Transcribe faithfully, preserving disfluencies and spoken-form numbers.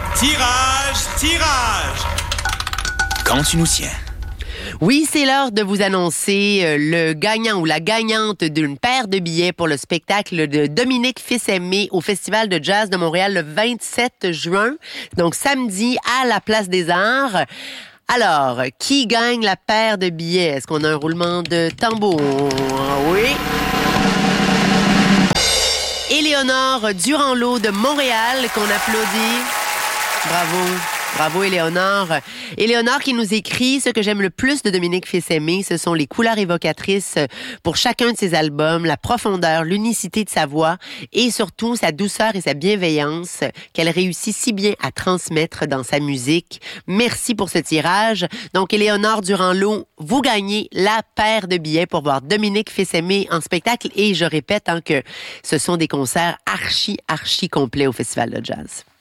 Tirage, tirage! Quand tu nous tiens. Oui, c'est l'heure de vous annoncer euh, le gagnant ou la gagnante d'une paire de billets pour le spectacle de Dominique Fils-Aimé au Festival de Jazz de Montréal le vingt-sept juin, donc samedi à la Place des Arts. Alors, qui gagne la paire de billets? Est-ce qu'on a un roulement de tambour? Oui. Éléonore Durand-Lot de Montréal, qu'on applaudit. Bravo. Bravo, Éléonore. Éléonore qui nous écrit « Ce que j'aime le plus de Dominique Fils-Aimé, ce sont les couleurs évocatrices pour chacun de ses albums, la profondeur, l'unicité de sa voix et surtout sa douceur et sa bienveillance qu'elle réussit si bien à transmettre dans sa musique. Merci pour ce tirage. » Donc, Éléonore Durand-Lot, vous gagnez la paire de billets pour voir Dominique Fils-Aimé en spectacle et je répète hein, que ce sont des concerts archi, archi complets au Festival de Jazz.